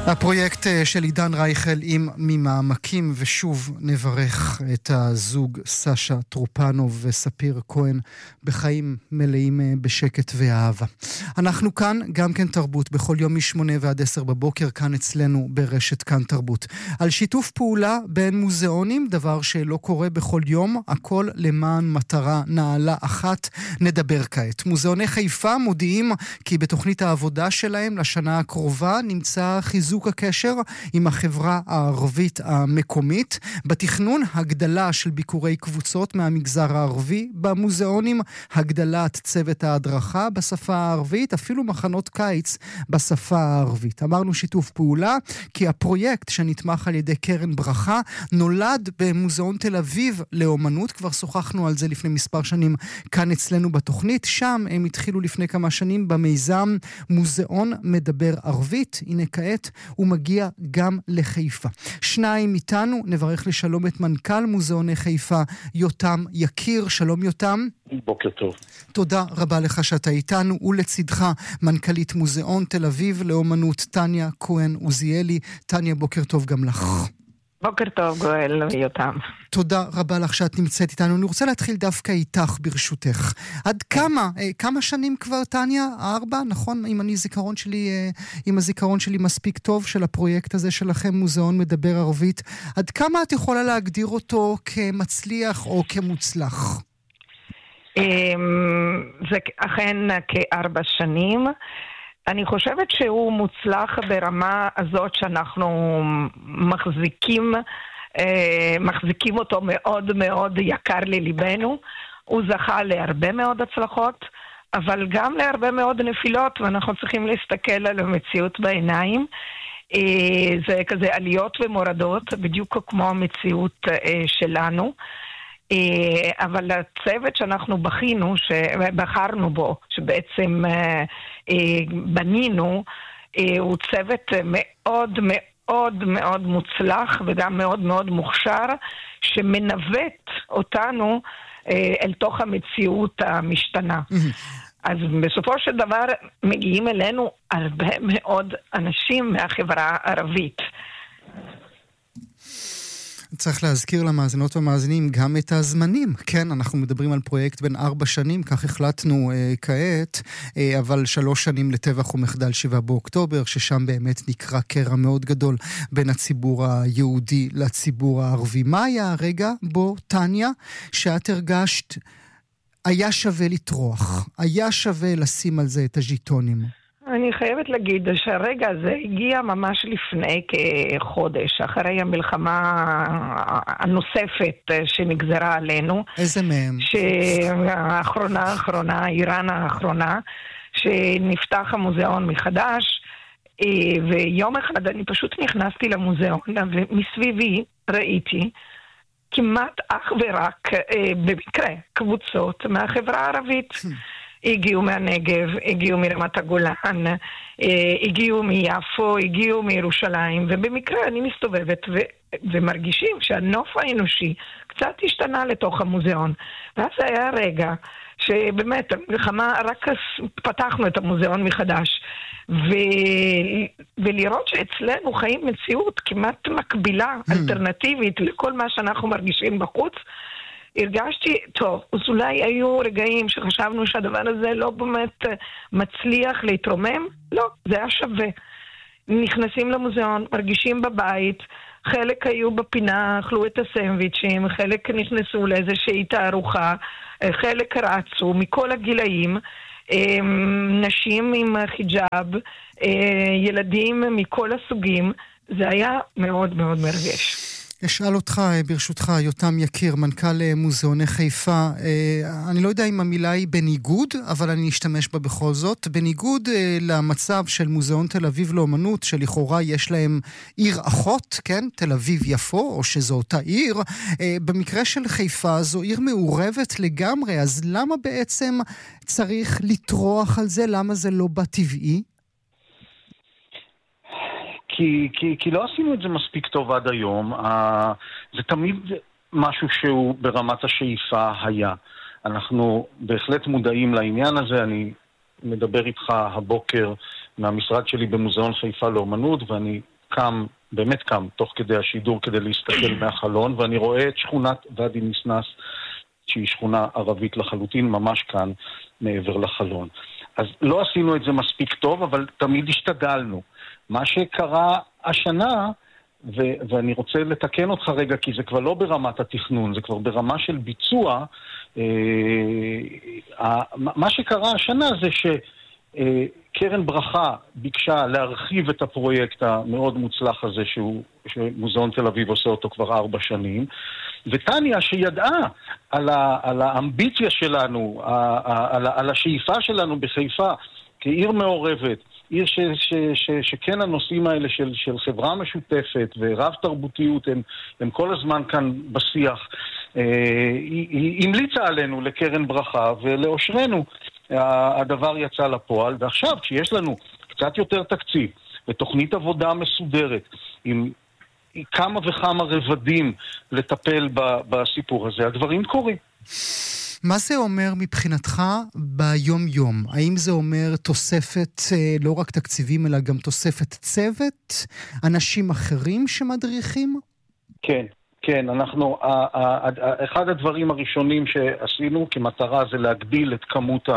הפרויקט של עידן רייכל עם ממעמקים, ושוב נברך את הזוג סשה טרופנוב וספיר כהן בחיים מלאים בשקט ואהבה. אנחנו כאן גם כן תרבות, בכל יום מ8 ועד 10 בבוקר, כאן אצלנו ברשת כאן תרבות. על שיתוף פעולה בין מוזיאונים, דבר שלא קורה בכל יום, הכל למען מטרה נעלה אחת, נדבר כעת. מוזיאוני חיפה מודיעים כי בתוכנית העבודה שלהם לשנה הקרובה נמצא חיזוק הקשר עם החברה הערבית המקומית, בתכנון הגדלה של ביקורי קבוצות מהמגזר הערבי במוזיאונים, הגדלת צוות ההדרכה בשפה הערבית, אפילו מחנות קיץ בשפה הערבית. אמרנו שיתוף פעולה כי הפרויקט שנתמך על ידי קרן ברכה נולד במוזיאון תל אביב לאומנות, כבר שוחחנו על זה לפני מספר שנים כאן אצלנו בתוכנית. שם הם התחילו לפני כמה שנים במיזם מוזיאון מדבר ערבית, הנה כעת הוא מגיע גם לחיפה. שניים איתנו, נברך לשלום את מנכ"ל מוזיאוני חיפה, יותם יקיר. שלום יותם. בוקר טוב. תודה רבה לך שאתה איתנו, ולצדך מנכ"לית מוזיאון תל אביב לאומנות טניה כהן עוזיאלי. טניה, בוקר טוב גם לך. בוקר טוב גואל ויותם. תודה רבה לך שאת נמצאת איתנו. אני רוצה להתחיל דווקא איתך ברשותך. עד כמה שנים כבר טניה? 4, נכון? אם הזיכרון שלי מספיק טוב של הפרויקט הזה שלכם, מוזיאון מדבר ערבית, עד כמה את יכולה להגדיר אותו כמצליח או כמוצלח? זה אכן כ4 שנים. אני חושבת שהוא מוצלח ברמה הזאת שאנחנו מחזיקים אותו מאוד מאוד יקר לליבנו. הוא זכה להרבה מאוד הצלחות, אבל גם להרבה מאוד נפילות, ואנחנו צריכים להסתכל על המציאות בעיניים. זה כזה עליות ומורדות, בדיוק כמו המציאות שלנו. אבל הצוות שאנחנו בחרנו בו, שבעצם בנינו, הוא צוות מאוד מאוד מאוד מוצלח וגם מאוד מאוד מוכשר, שמנווט אותנו אל תוך המציאות המשתנה. אז בסופו של דבר מגיעים אלינו הרבה מאוד אנשים מהחברה הערבית. צריך להזכיר למאזינות ומאזינים גם את הזמנים. כן, אנחנו מדברים על פרויקט בין 4 שנים, כך החלטנו כעת, אבל 3 שנים לטבח ומחדל 7 באוקטובר, ששם באמת נקרא קרע מאוד גדול בין הציבור היהודי לציבור הערבי. מה היה הרגע בו, טניה, שאת הרגשת היה שווה לטרוח, היה שווה לשים על זה את הז'יטונים? אני חייבת להגיד שהרגע הזה הגיע ממש לפני כחודש, אחרי המלחמה הנוספת שנגזרה עלינו. איזה מהם? האחרונה, איראן האחרונה, שנפתח המוזיאון מחדש, ויום אחד אני פשוט נכנסתי למוזיאון, ומסביבי ראיתי כמעט אך ורק במקרה קבוצות מהחברה הערבית. הגיעו מהנגב, הגיעו מרמת הגולן, הגיעו מיפו, הגיעו מירושלים, ובמקרה אני מסתובבת ומרגישים שהנוף האנושי קצת השתנה לתוך המוזיאון. ואז היה רגע שבאמת המלחמה, רק פתחנו את המוזיאון מחדש, ולראות שאצלנו חיים מציאות כמעט מקבילה, אלטרנטיבית לכל מה שאנחנו מרגישים בחוץ, הרגשתי, טוב, אז אולי היו רגעים שחשבנו שהדבר הזה לא באמת מצליח להתרומם? לא, זה היה שווה. נכנסים למוזיאון, מרגישים בבית, חלק היו בפינה, אכלו את הסנדוויצ'ים, חלק נכנסו לאיזושהי תערוכה, חלק רצו מכל הגילאים, נשים עם חיג'אב, ילדים מכל הסוגים. זה היה מאוד מאוד מרגש. אשאל אותך, ברשותך, יותם יקיר, מנכ"ל מוזיאוני חיפה, אני לא יודע אם המילה היא בניגוד, אבל אני אשתמש בה בכל זאת, בניגוד למצב של מוזיאון תל אביב לאומנות, שלכאורה יש להם עיר אחות, כן? תל אביב יפו, או שזו אותה עיר, במקרה של חיפה זו עיר מעורבת לגמרי, אז למה בעצם צריך לטרוח על זה? למה זה לא בטבעי? כי לא עשינו את זה מספיק טוב עד היום. זה תמיד משהו שהוא ברמת השאיפה היה. אנחנו בהחלט מודעים לעניין הזה. אני מדבר איתך הבוקר מהמשרד שלי במוזיאון חיפה לאומנות, ואני קם, באמת קם, תוך כדי השידור כדי להסתכל מהחלון, ואני רואה את שכונת ואדי ניסנס, שהיא שכונה ערבית לחלוטין, ממש כאן מעבר לחלון. אז לא עשינו את זה מספיק טוב, אבל תמיד השתדלנו. מה שקרה השנה, ואני רוצה לתקן אותך רגע, כי זה כבר לא ברמת התכנון, זה כבר ברמה של ביצוע. מה שקרה השנה זה שקרן ברכה ביקשה להרחיב את הפרויקט המאוד מוצלח הזה, שמוזיאון תל אביב עושה אותו כבר 4 שנים, וטניה שידעה על האמביציה שלנו, על השאיפה שלנו בחיפה, כעיר מעורבת, עיר שכן הנושאים האלה של חברה משותפת ורב תרבותיות הם כל הזמן כאן בשיח. היא המליצה עלינו לקרן ברכה ולאושרנו הדבר יצא לפועל, ועכשיו כשיש לנו קצת יותר תקציב ותוכנית עבודה מסודרת עם כמה וכמה רבדים לטפל בסיפור הזה, הדברים קורים. מה זה אומר מבחינתך ביום-יום? האם זה אומר תוספת לא רק תקציבים, אלא גם תוספת צוות? אנשים אחרים שמדריכים? כן, כן. אנחנו, אחד הדברים הראשונים שעשינו כמטרה זה להגדיל את כמות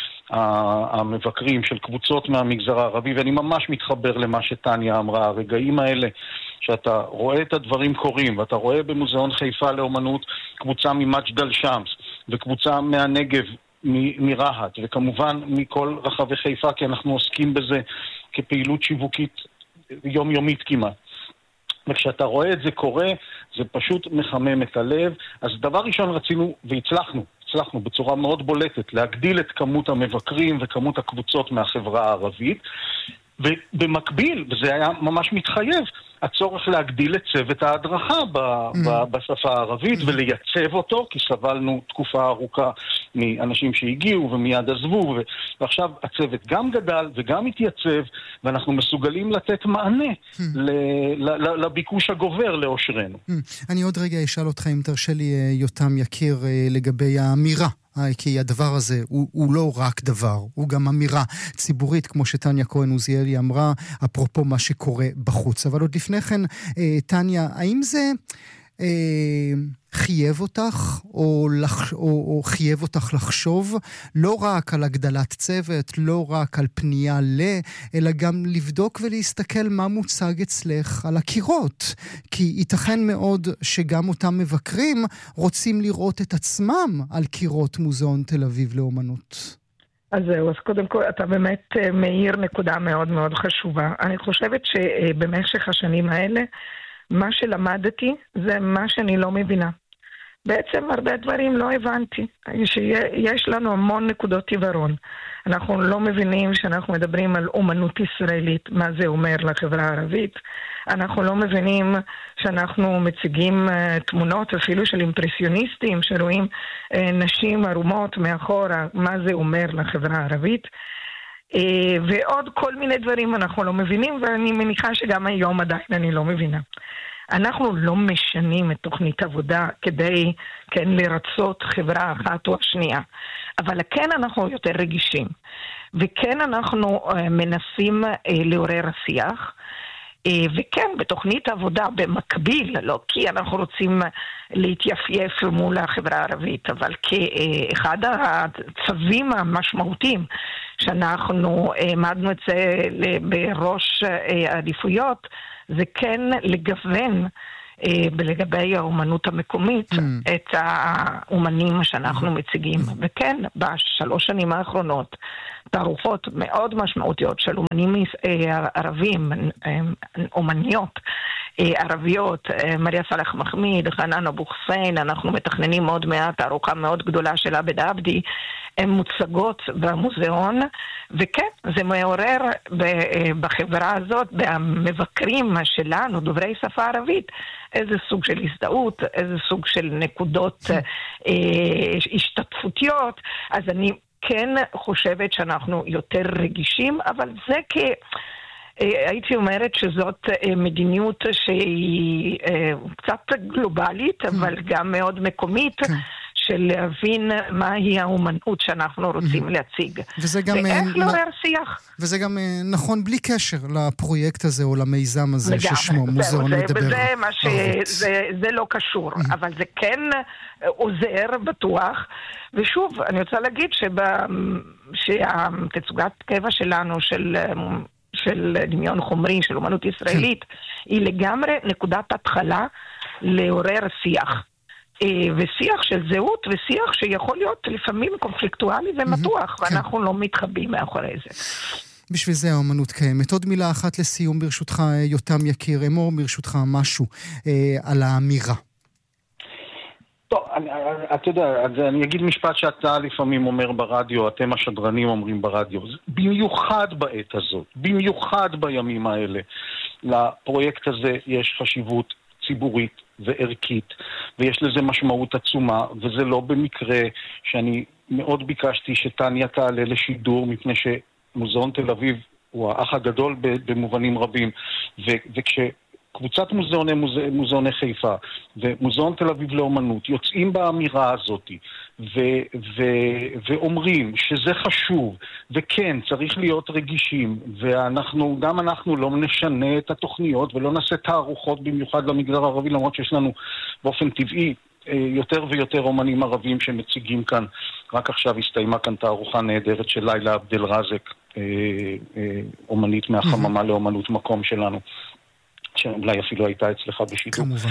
המבקרים של קבוצות מהמגזר הערבי, ואני ממש מתחבר למה שטניה אמרה. הרגעים האלה שאתה רואה את הדברים קורים, ואתה רואה במוזיאון חיפה לאומנות קבוצה ממג'דל שמס, וקבוצה מהנגב מרהט, וכמובן מכל רחבי חיפה, כי אנחנו עוסקים בזה כפעילות שיווקית יומיומית כמעט. וכשאתה רואה את זה קורה, זה פשוט מחמם את הלב. אז דבר ראשון רצינו, והצלחנו בצורה מאוד בולטת, להגדיל את כמות המבקרים וכמות הקבוצות מהחברה הערבית, ובמקביל, וזה היה ממש מתחייב, הצורך להגדיל את צוות ההדרכה בשפה הערבית ולייצב אותו, כי סבלנו תקופה ארוכה מאנשים שהגיעו ומיד עזבו, ועכשיו הצוות גם גדל וגם התייצב, ואנחנו מסוגלים לתת מענה לביקוש הגובר לאושרנו. אני עוד רגע אשאל אותך, אם תרשה לי יותם יקיר, לגבי האמירה. כי הדבר הזה הוא לא רק דבר, הוא גם אמירה ציבורית, כמו שטניה כהן עוזיאלי אמרה, אפרופו מה שקורה בחוץ. אבל עוד לפני כן, טניה, האם זה חייב אותך, או חייב אותך לחשוב לא רק על הגדלת צוות, לא רק על פנייה אלא גם לבדוק ולהסתכל מה מוצג אצלך על הקירות? כי ייתכן מאוד שגם אותם מבקרים רוצים לראות את עצמם על קירות מוזיאון תל אביב לאומנות. אז זהו, אז קודם כל אתה באמת מאיר נקודה מאוד מאוד חשובה. אני חושבת שבמשך השנים האלה מה שלמדתי זה מה שאני לא מבינה. בעצם הרבה דברים לא הבנתי. יש לנו המון נקודות עיוורון. אנחנו לא מבינים שאנחנו מדברים על אומנות ישראלית, מה זה אומר לחברה הערבית. אנחנו לא מבינים שאנחנו מציגים תמונות אפילו של אימפרסיוניסטים, שרואים נשים ערומות מאחורה, מה זה אומר לחברה הערבית. ועוד כל מיני דברים אנחנו לא מבינים, ואני מניחה שגם היום עדיין אני לא מבינה. אנחנו לא משנים את תוכנית עבודה כדי כן לרצות חברה אחת או השנייה, אבל כן אנחנו יותר רגישים, וכן אנחנו מנסים לעורר השיח, וכן בתוכנית עבודה במקביל, לא כי אנחנו רוצים להתייפייף מול החברה הערבית, אבל כאחד הצווים המשמעותיים שאנחנו העמדנו את זה בראש העדיפויות, זה כן לגוון לגבי האומנות המקומית את האומנים שאנחנו מציגים. וכן, בשלוש שנים האחרונות, תערוכות מאוד משמעותיות של אומנים ערבים, אומניות ערביות, מריה סלח מחמיד, חנן אבו חוסיין, אנחנו מתכננים עוד מעט תערוכה מאוד גדולה של עבד עבדי, הן מוצגות במוזיאון, וכן, זה מעורר בחברה הזאת, במבקרים שלנו, דוברי שפה ערבית, איזה סוג של הזדהות, איזה סוג של נקודות השתתפותיות. אז אני כן חושבת שאנחנו יותר רגישים, אבל זה הייתי אומרת שזאת מדיניות שהיא קצת גלובלית, אבל גם מאוד מקומית, של להבין מהי האומנות שאנחנו רוצים להציג. ואיך לעורר שיח. וזה גם נכון בלי קשר לפרויקט הזה או למיזם הזה ששמו מוזיאון מדבר. זה לא קשור, אבל זה כן עוזר בטוח. ושוב, אני רוצה להגיד שהתצוגת קבע שלנו של דמיון חומרי, של אומנות ישראלית, היא לגמרי נקודת התחלה לעורר שיח. ושיח של זהות, ושיח שיכול להיות לפעמים קונפליקטואלי ומתוח, ואנחנו לא מתחבאים מאחורי זה. בשביל זה האומנות קיימת. עוד מילה אחת לסיום ברשותך, יותם יקיר, אמור ברשותך משהו על האמירה. טוב, אתה יודע, אני אגיד משפט שאתה לפעמים אומר ברדיו, אתם השדרנים אומרים ברדיו, במיוחד בעת הזאת, במיוחד בימים האלה, לפרויקט הזה יש חשיבות ציבורית וערכית, ויש לזה משמעות עצומה, וזה לא במקרה שאני מאוד ביקשתי שטניה תעלה לשידור, מפני שמוזיאון תל אביב הוא האח הגדול במובנים רבים, וכשקבוצת מוזיאוני חיפה ומוזיאון תל אביב לאומנות יוצאים באמירה הזאת ואומרים שזה חשוב, וכן, צריך להיות רגישים, וגם אנחנו לא נשנה את התוכניות ולא נעשה תערוכות במיוחד למגזר הערבי, למרות שיש לנו באופן טבעי יותר ויותר אומנים ערבים שמציגים כאן. רק עכשיו הסתיימה כאן תערוכה נהדרת של לילה עבדל רזק, אומנית מהחממה לאומנות מקום שלנו, שאולי אפילו הייתה אצלך בשידור. כמובן.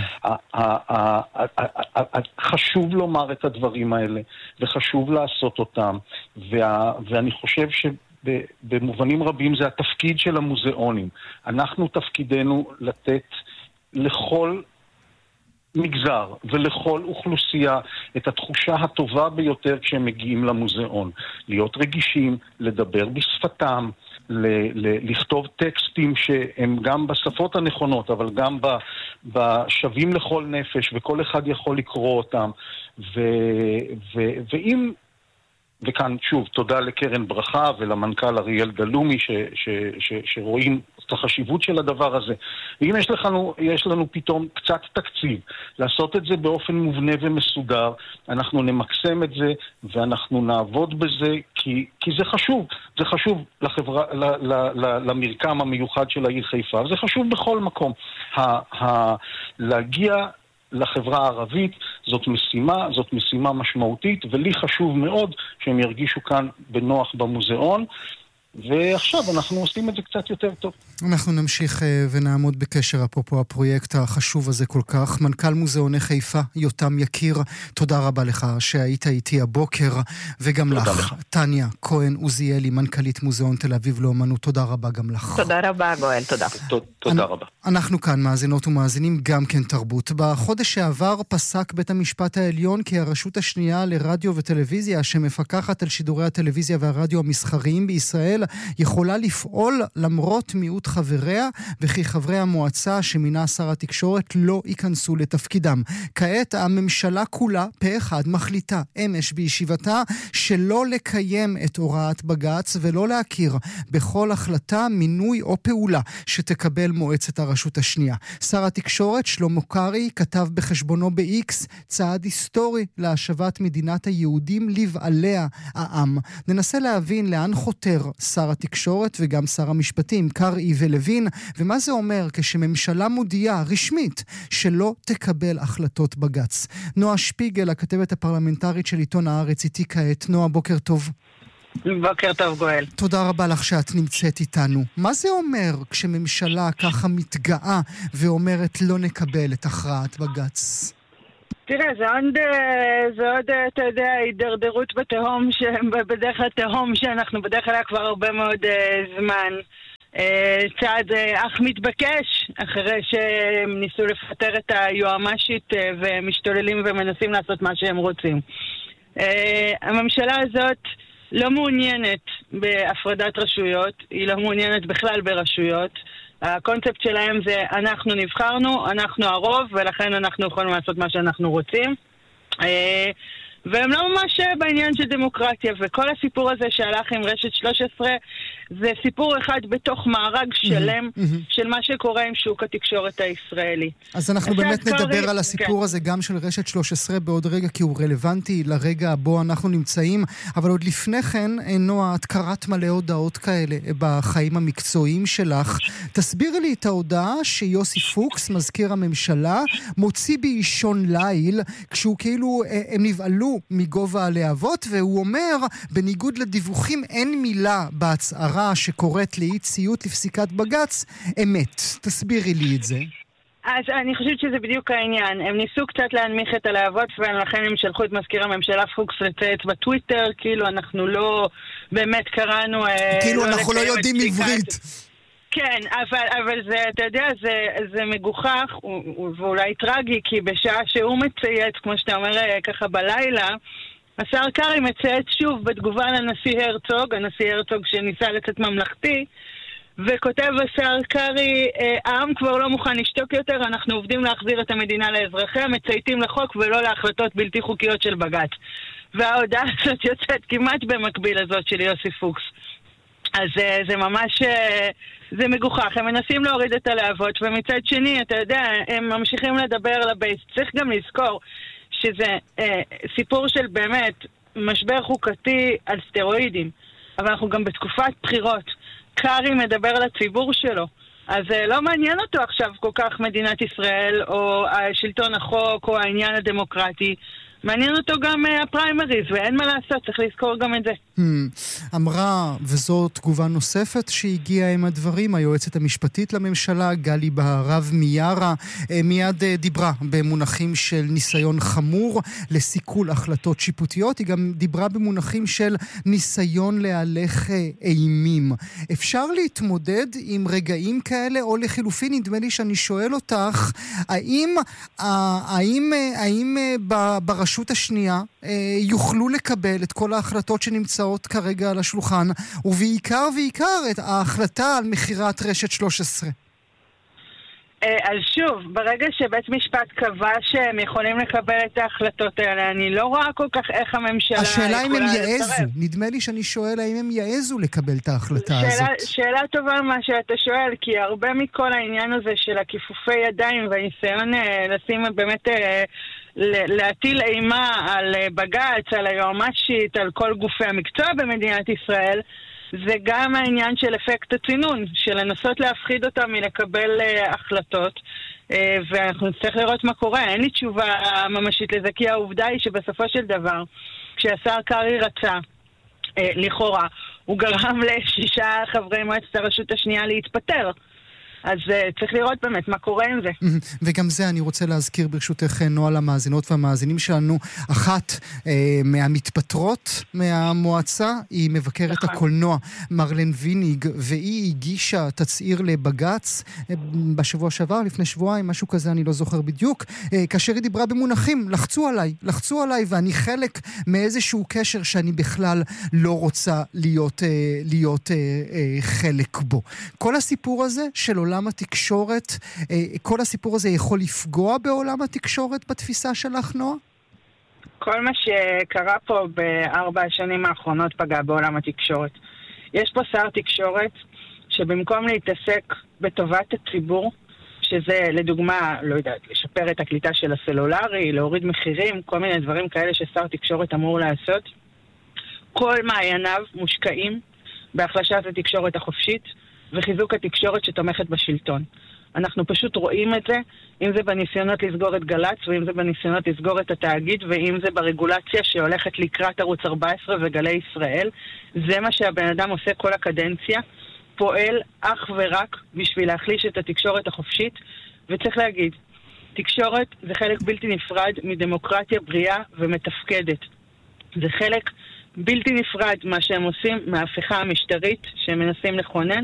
חשוב לומר את הדברים האלה, וחשוב לעשות אותם, ואני חושב שבמובנים רבים זה התפקיד של המוזיאונים. אנחנו תפקידנו לתת לכל מגזר ולכל אוכלוסייה את התחושה הטובה ביותר כשהם מגיעים למוזיאון. להיות רגישים, לדבר בשפתם, לכתוב טקסטים שהם גם בשפות הנכונות, אבל גם בשווים לכל נפש, וכל אחד יכול לקרוא אותם. ואם, וכאן שוב, תודה לקרן ברכה ולמנכ"ל אריאל גלומי שרואים את החשיבות של הדבר הזה. ואם יש לנו פתאום קצת תקציב לעשות את זה באופן מובנה ומסודר, אנחנו נמקסם את זה ואנחנו נעבוד בזה, כי זה חשוב. זה חשוב לחברה, למרקם המיוחד של העיר חיפה. זה חשוב בכל מקום. להגיע לחברה הערבית זאת משימה משמעותית, ולי חשוב מאוד שהם ירגישו כאן בנוח במוזיאון, ועכשיו אנחנו עושים את זה קצת יותר טוב. אנחנו נמשיך ונעמוד בקשר אפרופו הפרויקט החשוב הזה כל כך. מנכ"ל מוזיאוני חיפה, יותם יקיר, תודה רבה לך שהיית איתי הבוקר, וגם לך, טניה כהן עוזיאלי, מנכ"לית מוזיאון תל אביב לאומנות, תודה רבה גם לך. תודה רבה גואל, תודה. תודה רבה. אנחנו כאן מאזינות ומאזינים גם כן תרבות. בחודש שעבר פסק בית המשפט העליון כי הרשות השנייה לרדיו וטלוויזיה שמפקחת על שידורי הטלוויזיה והרדיו המסחריים בישראל יכולה לפעול למרות מיעוט חבריה, וכי חברי המועצה שמינה שר התקשורת לא ייכנסו לתפקידם. כעת הממשלה כולה פה אחד מחליטה אמש בישיבתה שלא לקיים את הוראת בג"ץ ולא להכיר בכל החלטה, מינוי או פעולה שתקבל מועצת הרשות השנייה. שר התקשורת שלמה קרעי כתב בחשבונו ב-X צעד היסטורי להשבת מדינת היהודים לבעליה העם. ננסה להבין לאן חותר שר התקשורת וגם שר המשפטים, קרעי ולוין, ומה זה אומר כשממשלה מודיעה רשמית שלא תקבל החלטות בג"ץ. נועה שפיגל, הכתבת הפרלמנטרית של עיתון הארץ, איתי כעת. נועה, בוקר טוב. בוקר טוב גואל. תודה רבה לך שאת נמצאת איתנו. מה זה אומר כשממשלה ככה מתגאה ואומרת לא נקבל את הכרעת בג"ץ? תראה, זה עוד, אתה יודע, הידרדרות בתהום, בדרך כלל תהום שאנחנו בדרך כלל כבר הרבה מאוד זמן. צעד אך מתבקש, אחרי שהם ניסו לפטר את היועמ"שית ומשתוללים ומנסים לעשות מה שהם רוצים. הממשלה הזאת לא מעוניינת בהפרדת רשויות, היא לא מעוניינת בכלל ברשויות. הקונספט שלהם זה אנחנו נבחרנו, אנחנו הרוב, ולכן אנחנו יכולים לעשות מה שאנחנו רוצים. והם לא ממש בעניין של דמוקרטיה, וכל הסיפור הזה שהלך עם רשת 13, זה סיפור אחד בתוך מארג שלם של מה שקורה עם שוק התקשורת הישראלי. אז אנחנו באמת נדבר על הסיפור הזה גם של רשת 13 בעוד רגע, כי הוא רלוונטי לרגע בו אנחנו נמצאים, אבל עוד לפני כן, נועה, את קראת מלא הודעות כאלה בחיים המקצועיים שלך. תסבירי לי את ההודעה שיוסי פוקס, מזכיר הממשלה, מוציא באישון ליל, כשהוא כאילו, הם נבעלו מגובה הלהבות, והוא אומר, בניגוד לדיווחים, אין מילה בהצהרה שקוראת לאי ציות לפסיקת בג"ץ, אמת. תסבירי לי את זה. אז אני חושבת שזה בדיוק העניין. הם ניסו קצת להנמיך את הלהבות, ולכן הם שלחו את מזכיר הממשלה פוקס לצייץ בטוויטר, כאילו אנחנו לא באמת קראנו... כאילו אנחנו לא יודעים עברית. כן, אבל זה, אתה יודע, זה מגוחך, ואולי טרגי, כי בשעה שהוא מצייץ, כמו שאתה אומר ככה בלילה, השר קרי מצייץ שוב בתגובה לנשיא הרצוג, הנשיא הרצוג שניסה לצאת ממלכתי, וכותב השר קרי, העם כבר לא מוכן לשתוק יותר, אנחנו עובדים להחזיר את המדינה לאזרחיה, מצייתים לחוק ולא להחלטות בלתי חוקיות של בג"ץ. וההודעה הזאת יוצאת כמעט במקביל הזאת של יוסי פוקס. אז זה ממש, זה מגוחך, הם מנסים להוריד את הלהבות, ומצד שני, אתה יודע, הם ממשיכים לדבר לבייס. צריך גם לזכור שזה סיפור של באמת משבר חוקתי על סטרואידים, אבל אנחנו גם בתקופת בחירות. קרי מדבר על הציבור שלו, אז לא מעניין אותו עכשיו כל כך מדינת ישראל, או שלטון החוק, או העניין הדמוקרטי. מעניין אותו גם הפריימריז, ואין מה לעשות, צריך לזכור גם את זה. אמרה, וזו תגובה נוספת שהגיעה עם הדברים, היועצת המשפטית לממשלה, גלי בהרב מיארה, מיד דיברה במונחים של ניסיון חמור לסיכול החלטות שיפוטיות, היא גם דיברה במונחים של ניסיון להלך אימים. אפשר להתמודד עם רגעים כאלה, או לחילופין, נדמה לי שאני שואל אותך, האם ברשות השנייה יוכלו לקבל את כל ההחלטות שנמצאות כרגע על השולחן, ובעיקר את ההחלטה על מחירת רשת 13? אז שוב, ברגע שבית משפט קבע שהם יכולים לקבל את ההחלטות האלה, אני לא רואה כל כך איך הממשלה... השאלה אם הם יעזו, נדמה לי שאני שואל האם הם יעזו לקבל את ההחלטה הזאת. שאלה טובה מה שאתה שואל, כי הרבה מכל העניין הזה של הכיפופי ידיים והניסיון לשים באמת... להטיל אימה על בג"ץ, על היועמ"שית, על כל גופי המקצוע במדינת ישראל, זה גם העניין של אפקט הצינון, של לנסות להפחיד אותם מלקבל החלטות, ואנחנו נצטרך לראות מה קורה. אין לי תשובה ממשית לזה, כי העובדה היא שבסופו של דבר, כשהשר קרי רצה, לכאורה, הוא גרם ל6 חברי מועצת הרשות השנייה להתפטר. אז צריך לראות באמת מה קורה עם זה. וגם זה אני רוצה להזכיר ברשותך, נועה, למאזינות והמאזינים שלנו, אחת מהמתפטרות מהמועצה היא מבקרת הקולנוע מרלן ויניג, והיא הגישה תצהיר לבג"ץ בשבוע שעבר, לפני שבועיים, משהו כזה, אני לא זוכר בדיוק, כאשר היא דיברה במונחים, לחצו עליי ואני חלק מאיזשהו קשר שאני בכלל לא רוצה להיות חלק בו. כל הסיפור הזה של עולם התקשורת, כל הסיפור הזה יכול לפגוע בעולם התקשורת בתפיסה שלך, נועה? כל מה שקרה פה ב4 השנים האחרונות פגע בעולם התקשורת. יש פה שר תקשורת שבמקום להתעסק בטובת הציבור, שזה לדוגמה, לא יודעת, לשפר את הקליטה של הסלולרי, להוריד מחירים, כל מיני דברים כאלה ששר תקשורת אמור לעשות, כל מעייניו מושקעים בהחלשת התקשורת החופשית, וחיזוק התקשורת שתומכת בשלטון. אנחנו פשוט רואים את זה, אם זה בניסיונות לסגור את גל"צ, ואם זה בניסיונות לסגור את התאגיד, ואם זה ברגולציה שהולכת לקראת ערוץ 14 וגלי ישראל. זה מה שהבן אדם עושה כל הקדנציה, פועל אך ורק בשביל להחליש את התקשורת החופשית, וצריך להגיד, תקשורת זה חלק בלתי נפרד מדמוקרטיה בריאה ומתפקדת. זה חלק בלתי נפרד מה שהם עושים מההפיכה המשטרית שהם מנסים לכונן,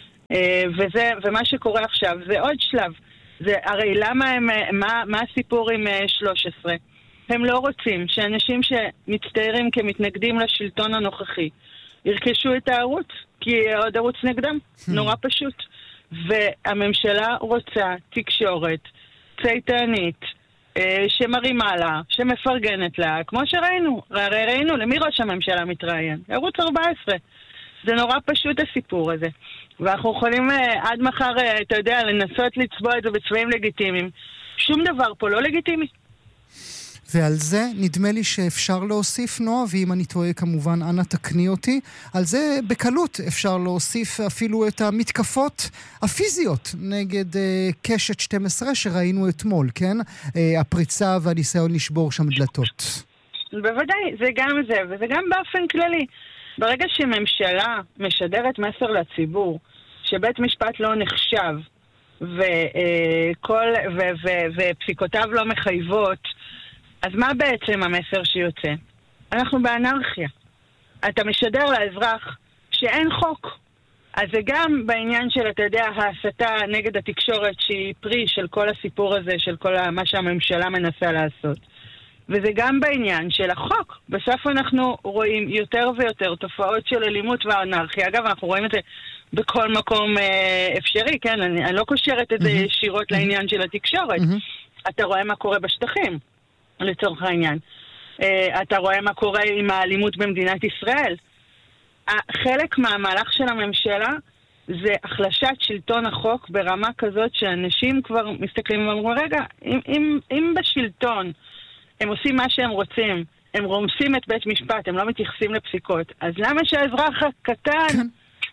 ומה שקורה עכשיו זה עוד שלב. זה הרי מה הסיפור עם 13? הם לא רוצים שאנשים שמצטיירים כמתנגדים לשלטון הנוכחי ירכשו את הערוץ, כי עוד ערוץ נגדם, נורא פשוט. והממשלה רוצה תקשורת צייתנית, שמרימה לה, שמפרגנת לה, כמו שראינו. ראינו למי ראש הממשלה מתראיין? ערוץ 14. זה נורא פשוט הסיפור הזה. ואנחנו יכולים עד מחר, אתה יודע, לנסות לצבוע את זה בצבעים לגיטימיים. שום דבר פה לא לגיטימי. ועל זה נדמה לי שאפשר להוסיף, נועה, ואם אני טועה כמובן, אנא תקני אותי, על זה בקלות אפשר להוסיף אפילו את המתקפות הפיזיות נגד קשת 12 שראינו אתמול, כן? הפריצה והניסיון לשבור שם דלתות. בוודאי, זה גם זה, וזה גם באופן כללי. ברגע שממשלה משדרת מסר לציבור, שבית משפט לא נחשב, ופסיקותיו לא מחייבות, אז מה בעצם המסר שיוצא? אנחנו באנרכיה. אתה משדר לאזרח שאין חוק. אז זה גם בעניין של, אתה יודע, ההסתה נגד התקשורת שהיא פרי של כל הסיפור הזה, של כל מה שהממשלה מנסה לעשות. וזה גם בעניין של החוק. בסוף אנחנו רואים יותר ויותר תופעות של אלימות ואנרכיה. אגב, אנחנו רואים את זה בכל מקום אפשרי, כן? אני לא קושרת את זה ישירות לעניין של התקשורת. אתה רואה מה קורה בשטחים. לצורך העניין. אתה רואה מה קורה עם האלימות במדינת ישראל. חלק מהמהלך של הממשלה זה החלשת שלטון החוק ברמה כזאת שאנשים כבר מסתכלים ואומרים, רגע, אם בשלטון הם עושים מה שהם רוצים, הם רומסים את בית משפט, הם לא מתייחסים לפסיקות, אז למה שהאזרח הקטן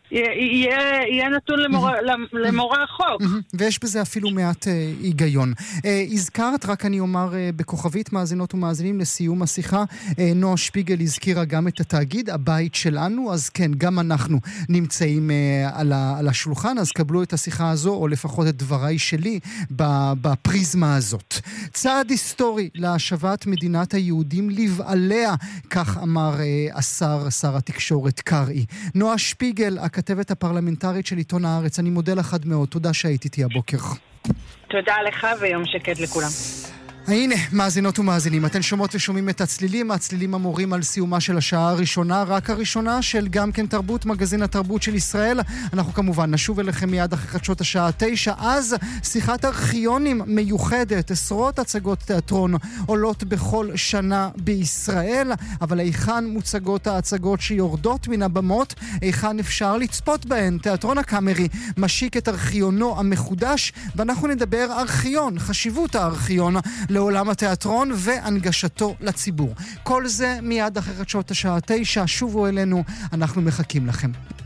יהיה נתון למורה החוק? ויש בזה אפילו מעט היגיון. הזכרת, רק אני אומר בכוכבית מאזינות ומאזינים לסיום השיחה, נועה שפיגל הזכירה גם את התאגיד, הבית שלנו, אז כן, גם אנחנו נמצאים על השולחן, אז קבלו את השיחה הזו, או לפחות את דבריי שלי, בפריזמה הזאת. צעד היסטורי להשבת מדינת היהודים לבעליה, כך אמר שר התקשורת קרעי. נועה שפיגל, הכתבת הפרלמנטרית של עיתון הארץ, אני מודה לך עד מאוד, תודה שהיית איתי הבוקר. תודה לך ויום שקט לכולם. הנה, מאזינות ומאזינים, אתן שומעות ושומעים את הצלילים המורים על סיומה של השעה הראשונה, רק הראשונה של גם כן תרבות, מגזין התרבות של ישראל. אנחנו כמובן נשוב אליכם מיד אחרי חדשות השעה 9, אז שיחת ארכיונים מיוחדת, עשרות הצגות תיאטרון עולות בכל שנה בישראל, אבל היכן מוצגות ההצגות שיורדות מן הבמות, היכן אפשר לצפות בהן. תיאטרון הקאמרי משיק את ארכיונו המחודש, ואנחנו נדבר ארכיון, חשיבות הארכיון לעולם התיאטרון והנגשתו לציבור. כל זה מיד אחרי חדשות השעה 9, שובו אלינו, אנחנו מחכים לכם.